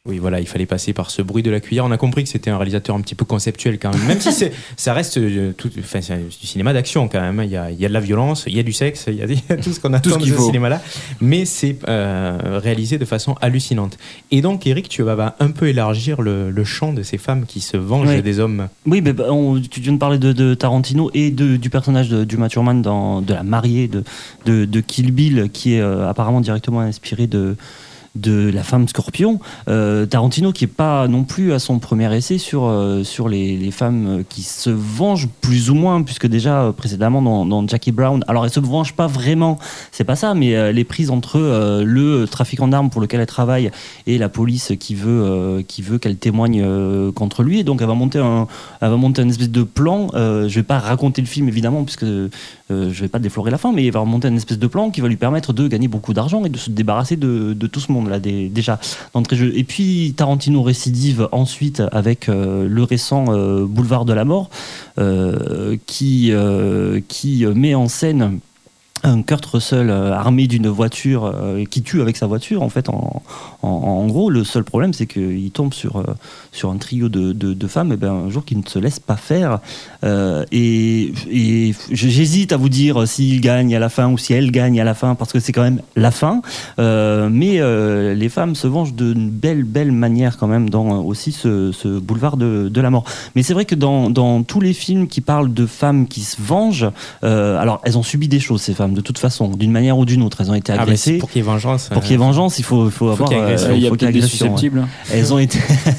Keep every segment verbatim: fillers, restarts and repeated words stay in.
Oui, voilà, il fallait passer par ce bruit de la cuillère. On a compris que c'était un réalisateur un petit peu conceptuel quand même, même si c'est, ça reste euh, tout, enfin, c'est du cinéma d'action quand même. Il y a, il y a de la violence, il y a du sexe, il y a, il y a tout ce qu'on attend de ce cinéma-là, mais c'est euh, réalisé de façon hallucinante. Et donc, Eric, tu vas un peu élargir le, le champ de ces femmes qui se vengent oui. des hommes. Oui, mais on, tu viens de parler de, de Tarantino et de, du personnage de, du Thurman dans de la mariée de, de, de Kill Bill, qui est euh, apparemment directement inspiré de de la femme scorpion. euh, Tarantino qui est pas non plus à son premier essai sur, euh, sur les, les femmes qui se vengent plus ou moins, puisque déjà euh, précédemment dans, dans Jackie Brown, alors elle se venge pas vraiment, c'est pas ça, mais euh, les prises entre euh, le trafiquant d'armes pour lequel elle travaille et la police qui veut, euh, qui veut qu'elle témoigne euh, contre lui, et donc elle va monter un, elle va monter une espèce de plan, euh, je vais pas raconter le film évidemment, puisque euh, je vais pas déflorer la fin, mais elle va monter une espèce de plan qui va lui permettre de gagner beaucoup d'argent et de se débarrasser de, de tout ce monde là des, déjà d'entrée de jeu. Et puis Tarantino récidive ensuite avec euh, le récent euh, Boulevard de la Mort euh, qui, euh, qui met en scène un Kurt Russell euh, armé d'une voiture euh, qui tue avec sa voiture en fait en, en, en gros le seul problème c'est qu'il tombe sur, euh, sur un trio de, de, de femmes et ben, un jour qui ne se laisse pas faire euh, et, et j'hésite à vous dire s'il gagne à la fin ou si elle gagne à la fin parce que c'est quand même la fin euh, mais euh, les femmes se vengent d'une belle belle manière quand même dans aussi ce, ce boulevard de, de la mort. Mais c'est vrai que dans, dans tous les films qui parlent de femmes qui se vengent euh, alors elles ont subi des choses ces femmes de toute façon, d'une manière ou d'une autre. Elles ont été agressées. Ah, pour qu'il y ait vengeance. Pour qu'il y ait vengeance, il faut, il faut avoir. Il euh, il y a faut peut-être des susceptibles. Ouais. Elles ont été.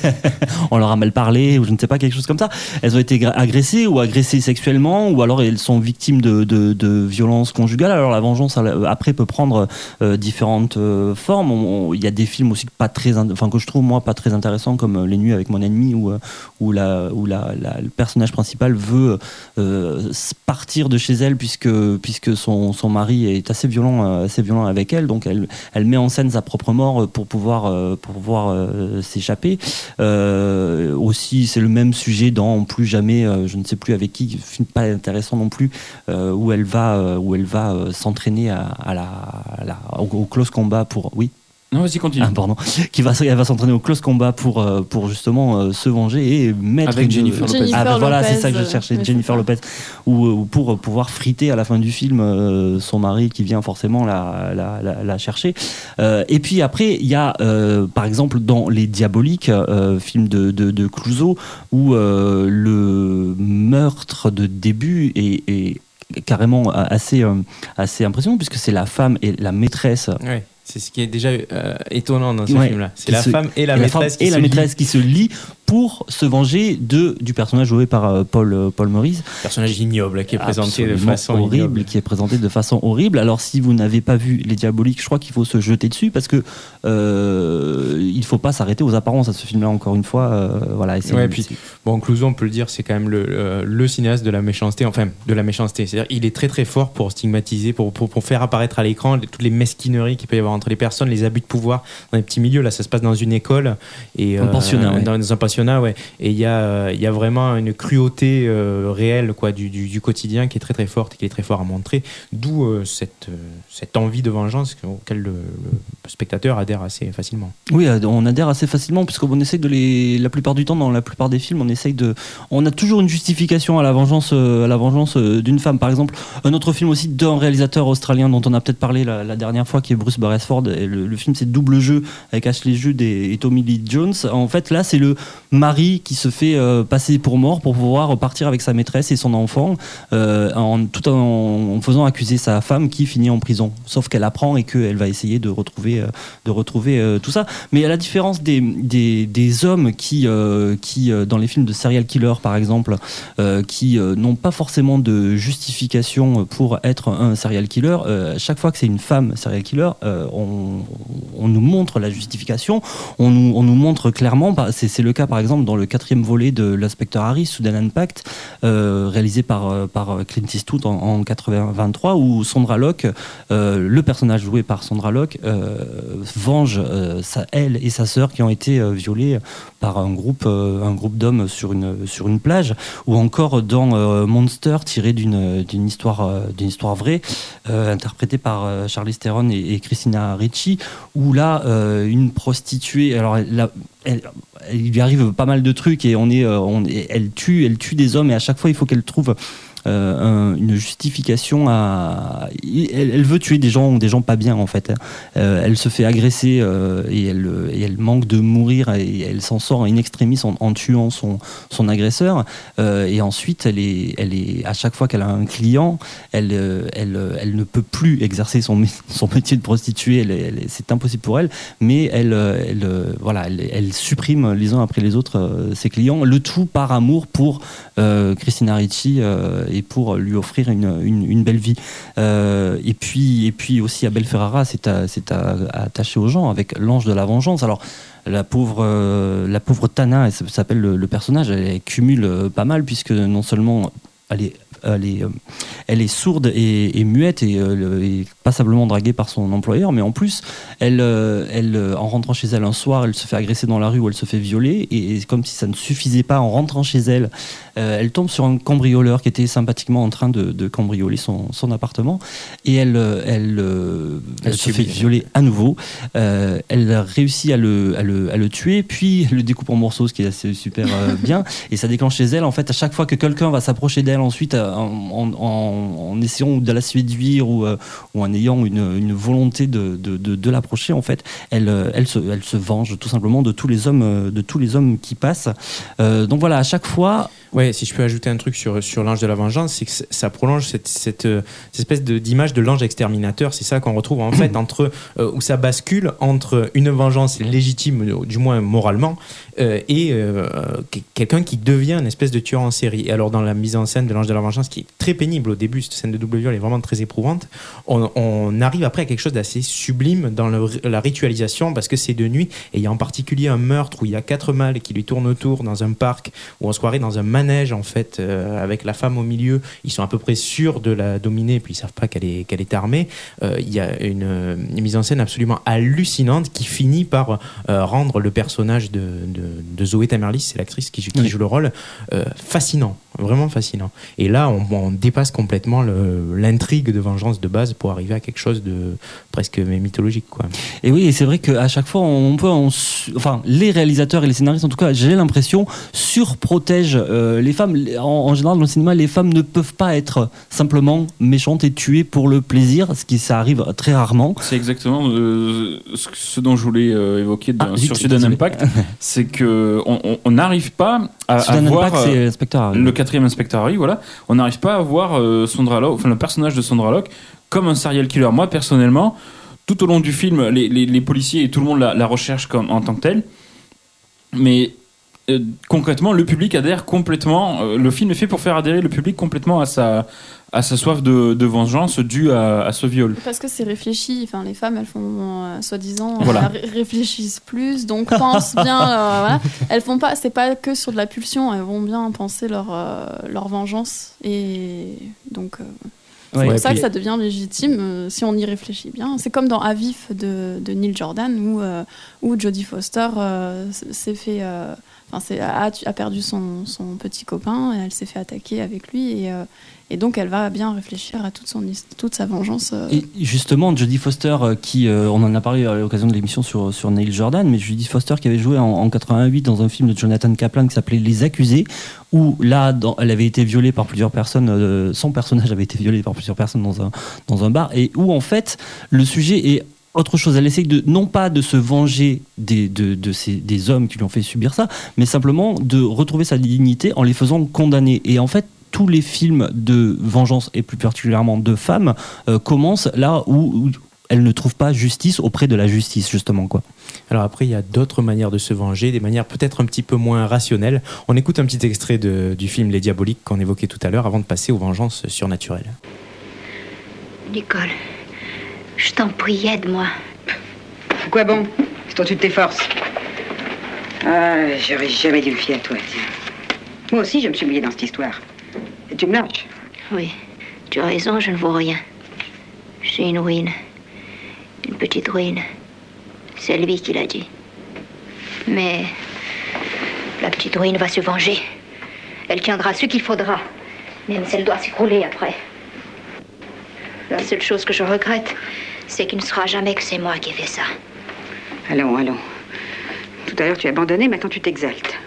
On leur a mal parlé, ou je ne sais pas, quelque chose comme ça. Elles ont été agressées ou agressées sexuellement, ou alors elles sont victimes de, de, de violences conjugales. Alors la vengeance, après, peut prendre euh, différentes euh, formes. Il y a des films aussi pas très, enfin que je trouve moi pas très intéressants, comme Les Nuits avec mon ennemi, où, où, la, où la, la, le personnage principal veut euh, partir de chez elle puisque, puisque son, son mari est assez violent, assez violent avec elle, donc elle, elle met en scène sa propre mort pour pouvoir, pour pouvoir euh, s'échapper. Euh, aussi, c'est le même sujet dans Plus jamais, euh, je ne sais plus avec qui, film pas intéressant non plus, euh, où elle va, où elle va euh, s'entraîner à, à la, à la, au, au close combat pour, oui. Non, vas-y, continue. Ah, pardon. Qui va, elle va s'entraîner au close combat pour, euh, pour justement euh, se venger et mettre. Avec une, Jennifer Lopez. Ah, ben voilà, Lopez, c'est ça que je cherchais, euh, Jennifer Lopez. Ou, ou pour pouvoir friter à la fin du film euh, son mari qui vient forcément la, la, la, la chercher. Euh, et puis après, il y a euh, par exemple dans Les Diaboliques, euh, film de, de, de Clouzot, où euh, le meurtre de début est. est carrément assez, euh, assez impressionnant puisque c'est la femme et la maîtresse. Ouais. C'est ce qui est déjà euh, étonnant dans ce ouais, film-là. C'est la se, femme et la et maîtresse, la qui, et se la maîtresse lient. qui se lient pour se venger de, du personnage joué par euh, Paul, euh, Paul Maurice. Personnage ignoble qui est présenté Absolument de façon horrible, ignoble. qui est présenté de façon horrible. Alors si vous n'avez pas vu Les Diaboliques, je crois qu'il faut se jeter dessus parce que euh, il faut pas s'arrêter aux apparences à ce film-là. Encore une fois, euh, voilà. Et ouais, puis bon, Clouzot, on peut le dire, c'est quand même le, le, le cinéaste de la méchanceté. Enfin, de la méchanceté. C'est-à-dire, il est très très fort pour stigmatiser, pour pour, pour faire apparaître à l'écran toutes les mesquineries qu'il peut y avoir entre les personnes, les abus de pouvoir dans les petits milieux. Là, ça se passe dans une école et un euh, pensionnat, ouais. dans, dans un pensionnat, ouais. Et il y a il y a vraiment une cruauté euh, réelle, quoi, du, du, du quotidien qui est très très forte et qui est très fort à montrer. D'où euh, cette euh, cette envie de vengeance auquel le, le spectateur adhère assez facilement. Oui, on adhère assez facilement puisqu'on essaie de les, la plupart du temps, dans la plupart des films, on essaye de, on a toujours une justification à la vengeance, à la vengeance d'une femme. Par exemple, un autre film aussi d'un réalisateur australien dont on a peut-être parlé la, la dernière fois, qui est Bruce Beresford. Et le, le film, c'est Double Jeu avec Ashley Judd et, et Tommy Lee Jones. En fait, là, c'est le mari qui se fait euh, passer pour mort pour pouvoir partir avec sa maîtresse et son enfant, euh, en, tout en, en faisant accuser sa femme qui finit en prison. Sauf qu'elle apprend et qu'elle va essayer de retrouver, euh, de retrouver euh, tout ça. Mais à la différence des, des, des hommes qui, euh, qui euh, dans les films de serial killer, par exemple, euh, qui euh, n'ont pas forcément de justification pour être un serial killer, euh, chaque fois que c'est une femme serial killer, euh, on, on nous montre la justification, on nous, on nous montre clairement, c'est, c'est le cas par exemple dans le quatrième volet de l'inspecteur Harris, Sudden Impact, euh, réalisé par, par Clint Eastwood en, en quatre-vingt-trois, où Sondra Locke, euh, le personnage joué par Sondra Locke, euh, venge euh, sa, elle et sa sœur qui ont été euh, violées par un groupe, euh, un groupe d'hommes sur une, sur une plage, ou encore dans euh, Monster, tiré d'une, d'une, histoire, euh, d'une histoire vraie, euh, interprétée par euh, Charlize Theron et, et Christina Christina Ricci, où là, euh, une prostituée, alors elle, elle, elle lui arrive pas mal de trucs et on est, on, elle tue, elle tue des hommes et à chaque fois il faut qu'elle trouve Euh, un, une justification à. Elle, elle veut tuer des gens, des gens pas bien en fait. Euh, elle se fait agresser euh, et, elle, et elle manque de mourir et elle s'en sort in extremis en, en tuant son, son agresseur. Euh, et ensuite, elle est, elle est, à chaque fois qu'elle a un client, elle, elle, elle ne peut plus exercer son, son métier de prostituée. Elle, elle, c'est impossible pour elle, mais elle, elle, voilà, elle, elle supprime les uns après les autres euh, ses clients. Le tout par amour pour euh, Christina Ricci. Euh, et pour lui offrir une, une, une belle vie. Euh, et, puis, et puis aussi Abel Ferrara s'est, à, s'est à, à attaché aux gens avec l'ange de la vengeance. Alors la pauvre, euh, la pauvre Tana, elle s'appelle le, le personnage, elle, elle cumule pas mal puisque non seulement elle est Elle est, elle est sourde et, et muette et, et passablement draguée par son employeur, mais en plus, elle, elle, en rentrant chez elle un soir, elle se fait agresser dans la rue ou elle se fait violer, et, et comme si ça ne suffisait pas, en rentrant chez elle, euh, elle tombe sur un cambrioleur qui était sympathiquement en train de, de cambrioler son, son appartement, et elle, elle, elle, elle se fait violer à nouveau. Euh, elle réussit à le, à, le, à le tuer, puis elle le découpe en morceaux, ce qui est assez super euh, bien, et ça déclenche chez elle, en fait, à chaque fois que quelqu'un va s'approcher d'elle ensuite, En, en, en essayant de la séduire ou, euh, ou en ayant une, une volonté de, de, de, de l'approcher, en fait, elle, elle, se, elle se venge tout simplement de tous les hommes, de tous les hommes qui passent. Euh, donc voilà, à chaque fois... Ouais, si je peux ajouter un truc sur, sur l'ange de la vengeance, c'est que ça prolonge cette, cette, cette espèce de, d'image de l'ange exterminateur. C'est ça qu'on retrouve en fait entre euh, où ça bascule entre une vengeance légitime, du moins moralement, euh, et euh, quelqu'un qui devient une espèce de tueur en série. Et alors dans la mise en scène de l'ange de la vengeance, qui est très pénible au début, cette scène de double viol est vraiment très éprouvante, on, on arrive après à quelque chose d'assez sublime dans le, la ritualisation, parce que c'est de nuit et il y a en particulier un meurtre où il y a quatre mâles qui lui tournent autour dans un parc ou en soirée dans un manège en fait, euh, avec la femme au milieu. Ils sont à peu près sûrs de la dominer, puis ils savent pas qu'elle est, qu'elle est armée. Euh, il y a une, une mise en scène absolument hallucinante qui finit par euh, rendre le personnage de, de, de Zoé Tamerlis, c'est l'actrice qui, qui oui. joue le rôle, euh, fascinant, vraiment fascinant. Et là, on, on dépasse complètement le, l'intrigue de vengeance de base pour arriver à quelque chose de presque mythologique, quoi. Et oui, et c'est vrai qu'à chaque fois, on peut, on, enfin, les réalisateurs et les scénaristes, en tout cas, j'ai l'impression, surprotègent euh, les femmes. En, en général, dans le cinéma, les femmes ne peuvent pas être simplement méchantes et tuées pour le plaisir, ce qui ça arrive très rarement. C'est exactement euh, ce dont je voulais euh, évoquer de, ah, sur Sudden Impact, c'est que on n'arrive pas à, à voir Impact, c'est Inspector Harry. Le quatrième Inspector Harry, voilà, on n'arrive pas à voir euh, Sondra Locke, enfin le personnage de Sondra Locke comme un serial killer. Moi, personnellement, tout au long du film, les, les, les policiers et tout le monde la, la recherche comme en tant que telle, mais Euh, concrètement, le public adhère complètement. Euh, le film est fait pour faire adhérer le public complètement à sa, à sa soif de, de vengeance due à, à ce viol. Parce que c'est réfléchi. Enfin, les femmes, elles font, euh, soi-disant, voilà. elles réfléchissent plus, donc pensent bien. euh, voilà. Elles font pas. C'est pas que sur de la pulsion. Elles vont bien penser leur euh, leur vengeance. Et donc. Euh, C'est ouais, pour ça puis... que ça devient légitime euh, si on y réfléchit bien. C'est comme dans Avif de, de Neil Jordan où, euh, où Jodie Foster euh, s'est fait, euh, c'est, a, a perdu son, son petit copain et elle s'est fait attaquer avec lui et, euh, et donc elle va bien réfléchir à toute, son, toute sa vengeance. Euh. Et justement, Jodie Foster, qui, euh, on en a parlé à l'occasion de l'émission sur, sur Neil Jordan, mais Jodie Foster qui avait joué en, en quatre-vingt-huit dans un film de Jonathan Kaplan qui s'appelait Les Accusés, où là, dans, elle avait été violée par plusieurs personnes, euh, son personnage avait été violé par plusieurs personnes dans un, dans un bar, et où en fait, le sujet est autre chose. Elle essaye de, non pas de se venger des, de, de ces, des hommes qui lui ont fait subir ça, mais simplement de retrouver sa dignité en les faisant condamner. Et en fait, tous les films de vengeance, et plus particulièrement de femmes, euh, commencent là où, où elles ne trouvent pas justice auprès de la justice, justement, quoi. Alors après, il y a d'autres manières de se venger, des manières peut-être un petit peu moins rationnelles. On écoute un petit extrait de, du film Les Diaboliques qu'on évoquait tout à l'heure avant de passer aux vengeances surnaturelles. Nicole, je t'en prie, aide-moi. Quoi bon? C'est au-dessus de tes forces. Ah, j'aurais jamais dû le fier à toi, tiens. Moi aussi, je me suis mouillé dans cette histoire. Et tu me lâches? Oui, tu as raison, je ne vaux rien. J'ai une ruine. Une petite ruine. C'est lui qui l'a dit. Mais la petite ruine va se venger. Elle tiendra ce qu'il faudra, même si elle doit s'écrouler après. La seule chose que je regrette, c'est qu'il ne sera jamais que c'est moi qui ai fait ça. Allons, allons. Tout à l'heure, tu as abandonné, maintenant tu t'exaltes.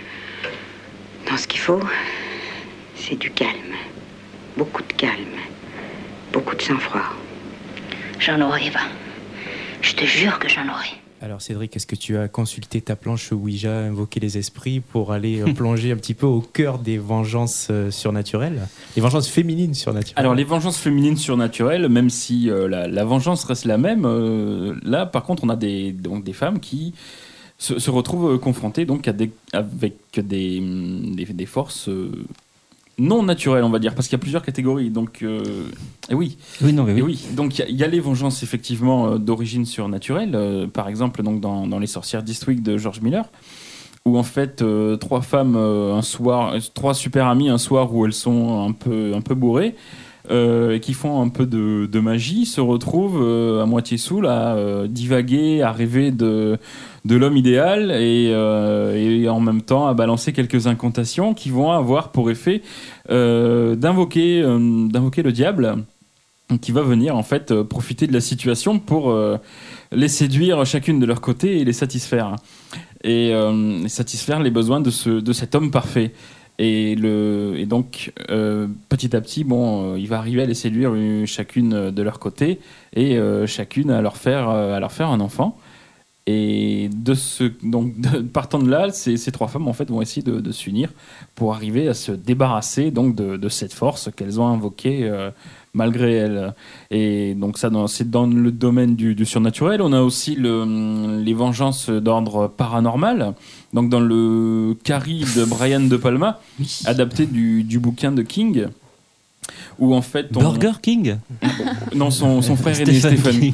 Non, ce qu'il faut, c'est du calme. Beaucoup de calme. Beaucoup de sang-froid. J'en aurai, Eva. Je te jure que j'en aurai. Alors Cédric, est-ce que tu as consulté ta planche Ouija, invoqué les esprits pour aller plonger un petit peu au cœur des vengeances euh, surnaturelles, les vengeances féminines surnaturelles? Alors les vengeances féminines surnaturelles, même si euh, la, la vengeance reste la même, euh, là par contre on a des, donc, des femmes qui se, se retrouvent confrontées donc, à des, avec des, des, des forces... Euh, non naturel, on va dire, parce qu'il y a plusieurs catégories. Donc, euh, et oui. Oui, non, mais oui. Et oui. Donc, il y, y a les vengeances effectivement euh, d'origine surnaturelle. Euh, par exemple, donc dans, dans Les Sorcières d'Eastwick de George Miller, où en fait euh, trois femmes euh, un soir, trois super amies un soir où elles sont un peu un peu bourrées, euh, qui font un peu de, de magie, se retrouvent euh, à moitié saoules à euh, divaguer, à rêver de de l'homme idéal et, euh, et en même temps à balancer quelques incantations qui vont avoir pour effet euh, d'invoquer, euh, d'invoquer le diable qui va venir en fait euh, profiter de la situation pour euh, les séduire chacune de leur côté et les satisfaire et, euh, et satisfaire les besoins de, ce, de cet homme parfait. Et, le, et donc, euh, petit à petit, bon, euh, il va arriver à les séduire une, chacune de leur côté et euh, chacune à leur faire, euh, à leur faire un enfant. Et de ce, donc, de, partant de là, ces, ces trois femmes en fait, vont essayer de, de s'unir pour arriver à se débarrasser donc, de, de cette force qu'elles ont invoquée euh, malgré elles. Et donc ça, dans, c'est dans le domaine du, du surnaturel. On a aussi le, les vengeances d'ordre paranormal. Donc dans le Carrie de Brian De Palma, oui. adapté du, du bouquin de King. Où en fait on... Burger King Non, son, son frère aîné Stephen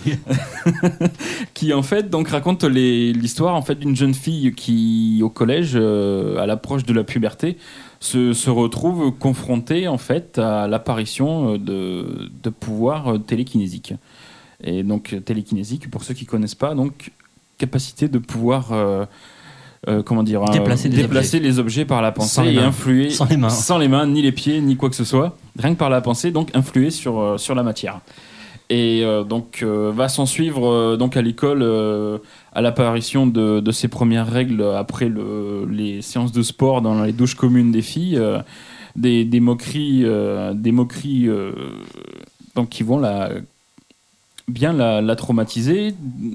qui en fait donc raconte les, l'histoire en fait d'une jeune fille qui au collège euh, à l'approche de la puberté se, se retrouve confrontée en fait à l'apparition de, de pouvoirs télékinésiques. Et donc télékinésique, pour ceux qui connaissent pas, donc capacité de pouvoir euh, Euh, comment dire, déplacer, euh, déplacer objets. les objets par la pensée et influer sans les, mains. sans les mains, ni les pieds, ni quoi que ce soit, rien que par la pensée, donc influer sur, euh, sur la matière. Et euh, donc euh, va s'en suivre euh, donc à l'école euh, à l'apparition de, de ses premières règles après le, les séances de sport dans les douches communes des filles, euh, des, des moqueries, euh, des moqueries euh, donc qui vont la bien la, la traumatiser.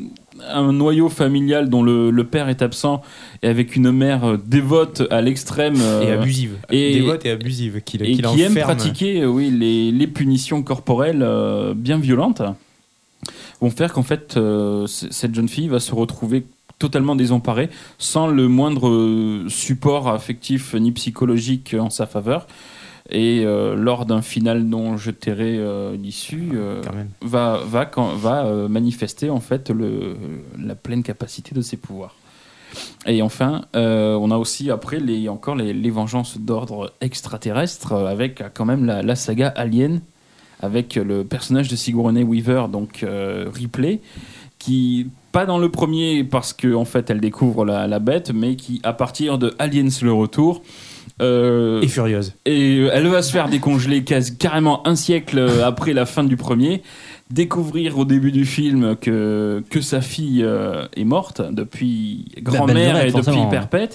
Un noyau familial dont le, le père est absent et avec une mère dévote à l'extrême euh, et abusive et, dévote et abusive qui, et qui, qui aime pratiquer oui, les, les punitions corporelles euh, bien violentes vont faire qu'en fait euh, c- cette jeune fille va se retrouver totalement désemparée sans le moindre support affectif ni psychologique en sa faveur. Et euh, lors d'un final dont je tairai euh, l'issue, euh, va, va, quand, va euh, manifester en fait le, la pleine capacité de ses pouvoirs. Et enfin, euh, on a aussi après les, encore les, les vengeances d'ordre extraterrestre avec quand même la, la saga Alien, avec le personnage de Sigourney Weaver, donc euh, Ripley, qui pas dans le premier parce que en fait elle découvre la, la bête, mais qui à partir de Aliens le retour Euh, et furieuse. Et elle va se faire décongeler quasi, carrément un siècle après la fin du premier, découvrir au début du film que, que sa fille euh, est morte depuis grand-mère et depuis perpète,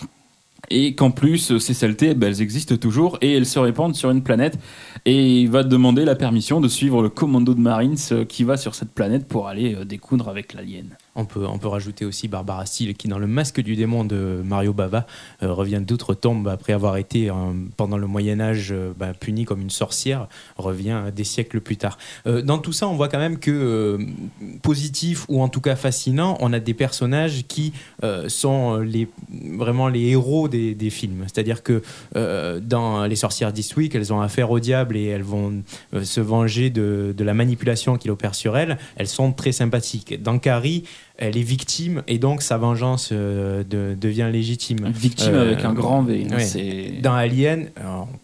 et qu'en plus ces saletés ben, elles existent toujours et elles se répandent sur une planète, et il va demander la permission de suivre le commando de Marines qui va sur cette planète pour aller euh, découdre avec l'alien. On peut, on peut rajouter aussi Barbara Steele qui, dans Le Masque du démon de Mario Bava, euh, revient d'outre-tombe après avoir été, euh, pendant le Moyen-Âge, euh, bah, punie comme une sorcière, revient des siècles plus tard. Euh, dans tout ça, on voit quand même que, euh, positif ou en tout cas fascinant, on a des personnages qui euh, sont les, vraiment les héros des, des films. C'est-à-dire que euh, dans Les Sorcières d'Eastwick, elles ont affaire au diable et elles vont euh, se venger de, de la manipulation qu'il opère sur elles. Elles sont très sympathiques. Dans Carrie, elle est victime et donc sa vengeance euh, de, devient légitime. Victime euh, avec un grand V. Ouais. C'est... Dans Alien, alors,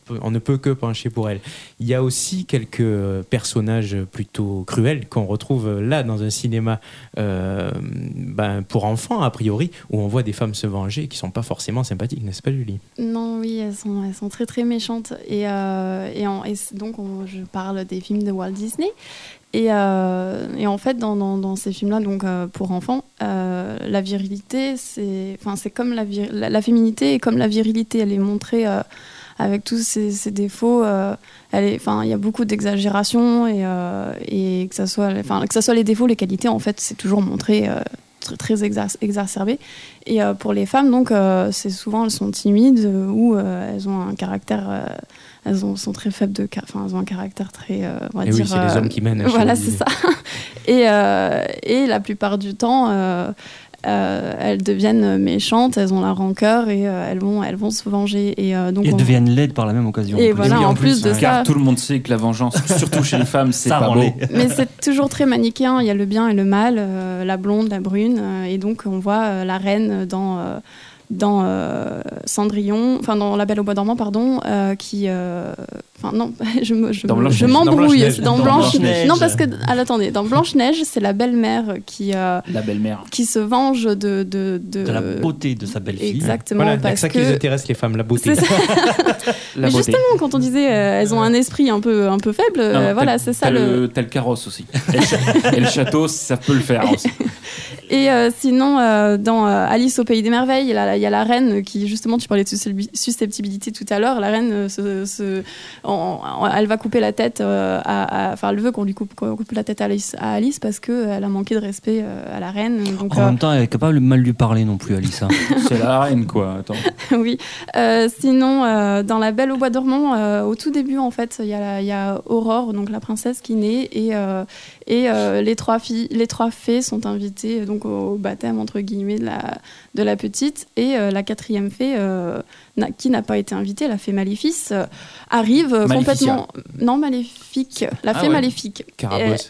on ne peut que pencher pour elle. Il y a aussi quelques personnages plutôt cruels qu'on retrouve là dans un cinéma euh, ben, pour enfants, a priori, où on voit des femmes se venger qui ne sont pas forcément sympathiques, n'est-ce pas, Julie ? Non, oui, elles sont, elles sont très très méchantes. Et, euh, et, en, et donc, on, je parle des films de Walt Disney. Et, euh, et en fait, dans, dans, dans ces films-là, donc euh, pour enfants, euh, la virilité, c'est, enfin, c'est comme la, vir- la, la féminité est comme la virilité. Elle est montrée euh, avec tous ses, ses défauts. Euh, elle est, enfin, il y a beaucoup d'exagération et, euh, et que ça soit, enfin, que ça soit les défauts, les qualités, en fait, c'est toujours montré. Euh, très, très exac- exacerbé. Et euh, pour les femmes, donc, euh, c'est souvent elles sont timides euh, ou euh, elles ont un caractère, euh, elles ont, sont très faibles de, enfin, elles ont un caractère très, euh, on va et dire. oui, c'est euh, les hommes qui mènent. Voilà, c'est ça. et, euh, et la plupart du temps. Euh, Euh, elles deviennent méchantes, elles ont la rancœur et euh, elles vont, elles vont se venger. Et, euh, donc et elles on... deviennent laides par la même occasion. Et voilà, en, en plus, plus de hein. ça. Car tout le monde sait que la vengeance, surtout chez les femmes, c'est ça pas beau. Les... Mais c'est toujours très manichéen. Il y a le bien et le mal, euh, la blonde, la brune, euh, et donc on voit euh, la reine dans. Euh, dans euh, Cendrillon, enfin dans La Belle au Bois dormant, pardon, euh, qui, enfin euh, non, je, me, je, dans je m'embrouille. Dans Dans Blanche, Blanche-Neige. non parce que, ah, attendez, dans Blanche-Neige, c'est la belle-mère qui, euh, la belle-mère, qui se venge de de, de, de la beauté de sa belle-fille. Exactement. Voilà, parce c'est ça que... qui les intéresse les femmes, la beauté. la Mais beauté. Justement, quand on disait euh, elles ont un esprit un peu un peu faible, non, euh, voilà, c'est ça t'as le. le... T'as le carrosse aussi. Et le, et le château, ça peut le faire aussi. Et euh, sinon, euh, dans euh, Alice au Pays des Merveilles, il y a, il y a la reine qui, justement, tu parlais de susceptibilité tout à l'heure. La reine, euh, se, se, on, on, elle va couper la tête euh, à, à, enfin, elle veut qu'on lui coupe, qu'on coupe la tête à Alice, à Alice parce qu'elle a manqué de respect euh, à la reine. Donc, en euh, même temps, elle est capable de mal lui parler non plus, Alice. Hein. C'est la reine, quoi. Attends. Oui. Euh, sinon, euh, dans La Belle au Bois dormant, euh, au tout début, en fait, il y, y a Aurore, donc la princesse qui naît, et, euh, et euh, les, trois filles, les trois fées sont invitées donc, au baptême, entre guillemets, de la, de la petite. Et euh, la quatrième fée, euh, n'a, qui n'a pas été invitée, la fée Maléfice, euh, arrive Maléficia. complètement... Non, Maléfique. La ah fée ouais. Maléfique. Carabosse.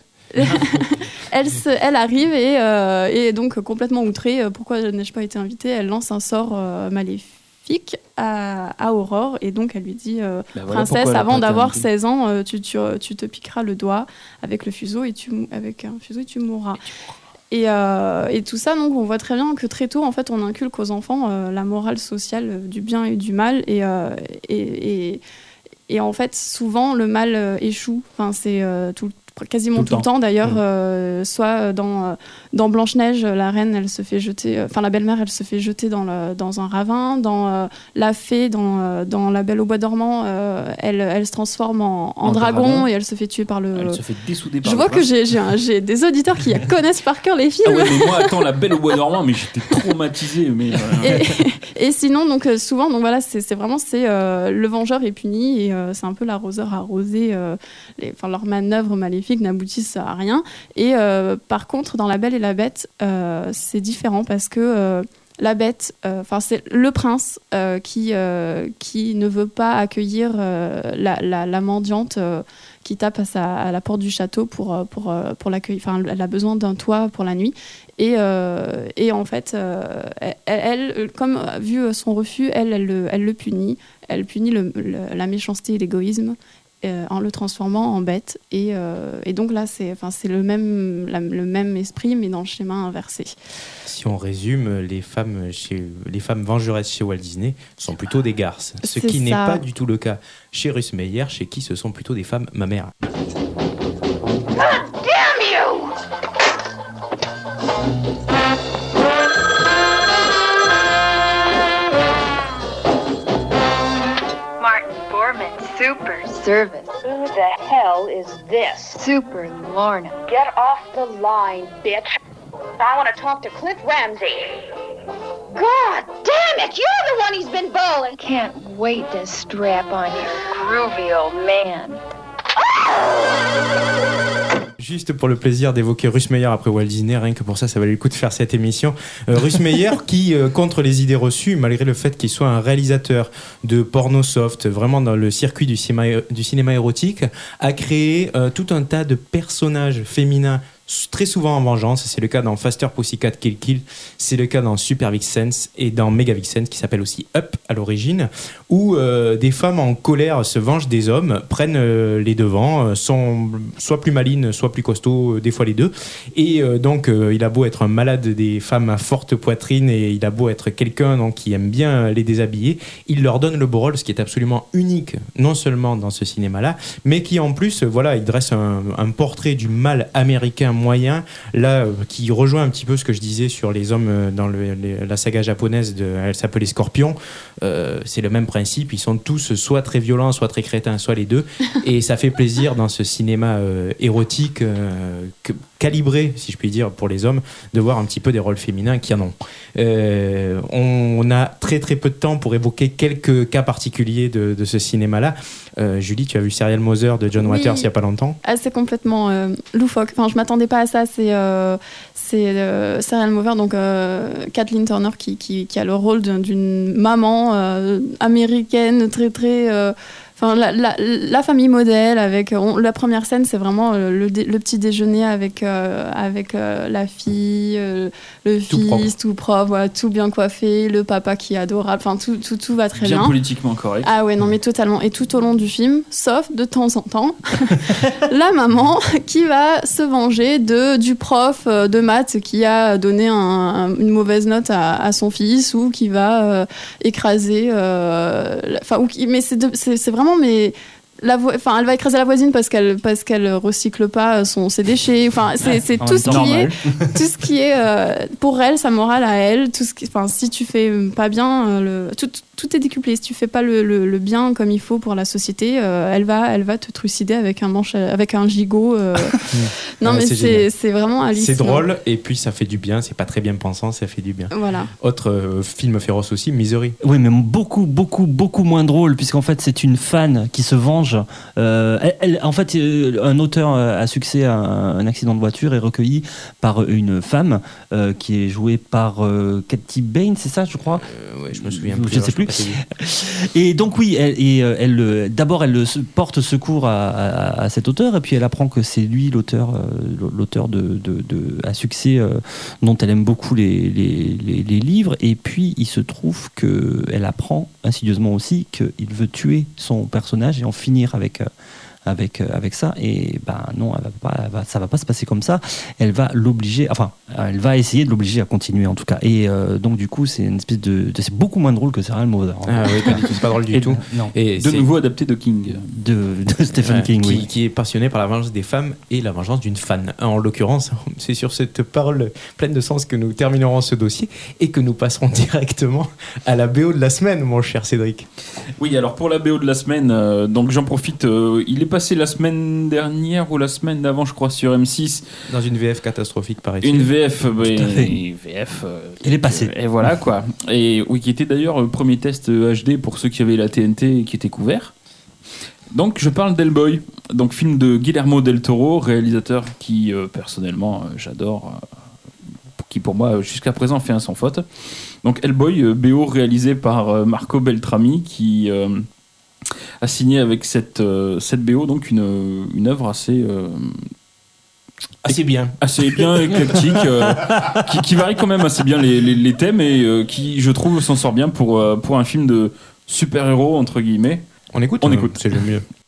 Elle, se, elle arrive et, euh, et donc complètement outrée. Pourquoi n'ai-je pas été invitée ? Elle lance un sort euh, maléfique à, à Aurore et donc elle lui dit euh, ben voilà princesse, avant d'avoir seize ans, euh, tu, tu, tu te piqueras le doigt avec le fuseau et tu, avec un fuseau et tu mourras. Et, euh, et tout ça, donc on voit très bien que très tôt, en fait, on inculque aux enfants euh, la morale sociale du bien et du mal et, euh, et, et, et en fait, souvent le mal euh, échoue. Enfin, c'est euh, tout quasiment tout, tout le temps, temps d'ailleurs, mmh. euh, soit dans, euh, dans Blanche-Neige, la reine, elle se fait jeter, enfin euh, la belle-mère, elle se fait jeter dans, le, dans un ravin, dans euh, la fée, dans, euh, dans La Belle au Bois dormant, euh, elle, elle se transforme en, en, en dragon, dragon et elle se fait tuer par le... Elle se fait dessouder par Je le vois prince. que j'ai, j'ai, un, j'ai des auditeurs qui connaissent par cœur les films. Ah ouais, mais moi, attends, La Belle au Bois dormant, mais j'étais traumatisé. Mais, euh... et, et sinon, donc, euh, souvent, donc, voilà, c'est, c'est vraiment, c'est, euh, le vengeur est puni et euh, c'est un peu l'arroseur arrosé. Euh, les, leurs manœuvres maléfiques n'aboutissent à rien. Et euh, par contre, dans La Belle et la Bête, euh, c'est différent parce que euh, la bête, enfin euh, c'est le prince euh, qui euh, qui ne veut pas accueillir euh, la, la, la mendiante euh, qui tape à, sa, à la porte du château pour pour pour l'accueillir. Enfin, elle a besoin d'un toit pour la nuit. Et euh, et en fait, euh, elle, elle, comme vu son refus, elle elle le, elle le punit. Elle punit le, le, la méchanceté et l'égoïsme. Euh, en le transformant en bête et, euh, et donc là c'est, c'est le, même, la, le même esprit mais dans le schéma inversé. Si on résume, les femmes, chez, les femmes vengeresses chez Walt Disney sont plutôt des garces, ce c'est qui ça. n'est pas du tout le cas chez Russ Meyer, chez qui ce sont plutôt des femmes mamères. God damn you! Super service. Who the hell is this? Super Lorna. Get off the line, bitch. I want to talk to Cliff Ramsey. God damn it! You're the one he's been bowling. Can't wait to strap on your groovy old man. Juste pour le plaisir d'évoquer Russ Meyer après Walt Disney, rien que pour ça, ça valait le coup de faire cette émission. Euh, Russ Meyer qui, euh, contre les idées reçues, malgré le fait qu'il soit un réalisateur de porno soft, vraiment dans le circuit du cinéma, du cinéma érotique, a créé euh, tout un tas de personnages féminins très souvent en vengeance. C'est le cas dans Faster Pussycat Kill Kill, c'est le cas dans Super Vixens et dans Mega Vixens, qui s'appelle aussi Up à l'origine, où euh, des femmes en colère se vengent des hommes, prennent euh, les devants, euh, sont soit plus malines, soit plus costauds, euh, des fois les deux. Et euh, donc, euh, il a beau être un malade des femmes à forte poitrine et il a beau être quelqu'un donc, qui aime bien les déshabiller, il leur donne le beau rôle, ce qui est absolument unique, non seulement dans ce cinéma-là, mais qui en plus, euh, voilà, il dresse un, un portrait du mal américain moyen, là, euh, qui rejoint un petit peu ce que je disais sur les hommes euh, dans le, les, la saga japonaise, de, elle s'appelait Scorpion. Euh, c'est le même principe, ils sont tous soit très violents, soit très crétins, soit les deux, et ça fait plaisir dans ce cinéma euh, érotique euh, que, calibré, si je puis dire, pour les hommes, de voir un petit peu des rôles féminins qui en ont. Euh, on, on a très très peu de temps pour évoquer quelques cas particuliers de, de ce cinéma-là. Euh, Julie, tu as vu Serial Mother de John Oui. Waters il n'y a pas longtemps. Ah, c'est complètement euh, loufoque. Enfin, je m'attendais pas à ça. C'est euh, c'est euh, Serial Mother, donc euh, Kathleen Turner qui, qui, qui a le rôle d'une, d'une maman euh, américaine très très. Euh, Enfin, la, la, la famille modèle, avec on, la première scène, c'est vraiment le, le, le petit déjeuner avec, euh, avec euh, la fille, euh, le Tout fils, propre. tout propre, voilà, tout bien coiffé, le papa qui est adorable, enfin tout, tout, tout va très Bien bien. politiquement correct. Ah ouais, non mais totalement. Et tout au long du film, sauf de temps en temps, la maman qui va se venger de, du prof euh, de maths qui a donné un, un, une mauvaise note à, à son fils, ou qui va euh, écraser... Euh, la- enfin, ou qui- mais c'est, de- c'est, c'est vraiment... Mais, la vo- enfin, elle va écraser la voisine parce qu'elle parce qu'elle recycle pas son ses déchets. Enfin, c'est, c'est En tout même ce temps, qui est normal. tout ce qui est euh, pour elle, sa morale à elle. Tout ce qui, enfin, si tu fais pas bien, euh, le, tout, tout est décuplé. Si tu fais pas le, le, le bien comme il faut pour la société, euh, elle va elle va te trucider avec un manche avec un gigot. euh. non Ouais, mais c'est c'est génial. c'est vraiment hallucinant. C'est drôle et puis ça fait du bien, c'est pas très bien pensant, ça fait du bien. Voilà. Autre euh, film féroce aussi, Misery. Oui, mais beaucoup, beaucoup, beaucoup moins drôle, puisqu'en fait, c'est une fan qui se venge. Euh, elle, elle- en fait, euh, un auteur euh, à succès à un, un accident de voiture est recueilli par une femme euh, qui est jouée par euh, Katy Bain, c'est ça, je crois. Euh, ouais, je me souviens Je plus. sais alors, plus. peux pas te dire. Et donc oui, elle, et, euh, elle, euh, d'abord elle euh, se- porte secours à, à- à cet auteur, et puis elle apprend que c'est lui l'auteur, euh, l'auteur de, de, de- à succès euh, dont elle aime beaucoup les, les, les- les livres. Et puis il se trouve qu'elle apprend insidieusement aussi qu'il veut tuer son personnage et en finir avec... euh, avec, euh, avec ça, et ben non, elle va pas, elle va- ça va pas se passer comme ça. Elle va l'obliger, enfin, elle va essayer de l'obliger à continuer en tout cas. Et euh, donc du coup, c'est une espèce de, de- c'est beaucoup moins drôle que Serial Mother. Ah oui, pas du tout, c'est pas drôle du Et- tout. Non, Et De c'est- nouveau adapté de King. de, de Stephen Ouais, King, qui, oui. qui est passionné par la vengeance des femmes et la vengeance d'une fan. En l'occurrence, c'est sur cette parole pleine de sens que nous terminerons ce dossier et que nous passerons directement à la B O de la semaine, mon cher Cédric. Oui, alors pour la B O de la semaine, euh, donc j'en profite. euh, il est passé la semaine dernière ou la semaine d'avant, je crois, sur M six. Dans une V F catastrophique, paraît-il. Une V F, bah, à fait. une V F. euh, Il est passé. Et voilà quoi. Et oui, qui était d'ailleurs le premier test H D pour ceux qui avaient la T N T et qui était couvert. Donc je parle d'Hellboy, donc film de Guillermo del Toro, réalisateur qui euh, personnellement euh, j'adore, euh, qui pour moi jusqu'à présent fait un sans faute. Donc Hellboy, euh, B O réalisé par euh, Marco Beltrami, qui euh, a signé avec cette, euh, cette B O donc une, une œuvre assez euh, Assez bien. assez bien éclectique, euh, qui, qui varie quand même assez bien les, les, les thèmes et euh, qui, je trouve, s'en sort bien pour, euh, pour un film de super-héros, entre guillemets. On écoute On euh, écoute. C'est le mieux.